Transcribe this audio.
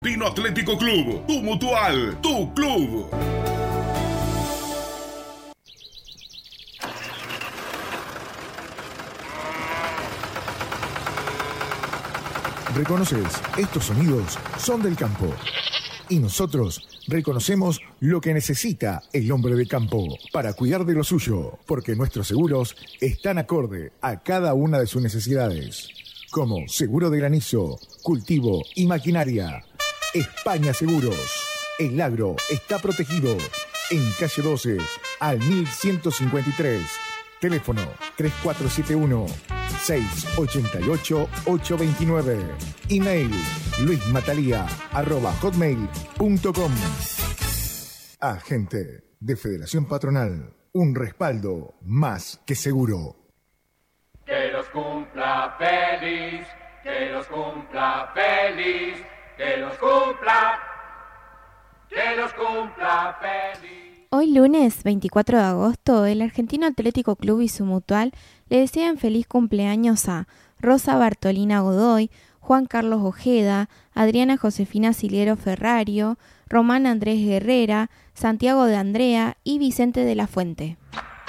Argentino Atlético Club, tu mutual, tu club. ¿Reconoces? Estos sonidos son del campo. Y nosotros reconocemos lo que necesita el hombre de campo para cuidar de lo suyo, porque nuestros seguros están acorde a cada una de sus necesidades. Como seguro de granizo, cultivo y maquinaria. España Seguros. El agro está protegido. En calle 12 al 1153. Teléfono 3471-688-829. Email luismatalia@hotmail.com. Agente de Federación Patronal. Un respaldo más que seguro. Que los cumpla feliz, que los cumpla feliz, que los cumpla feliz. Hoy lunes 24 de agosto, el Argentino Atlético Club y su mutual le desean feliz cumpleaños a Rosa Bartolina Godoy, Juan Carlos Ojeda, Adriana Josefina Siliero Ferrario, Román Andrés Guerrera, Santiago de Andrea y Vicente de la Fuente.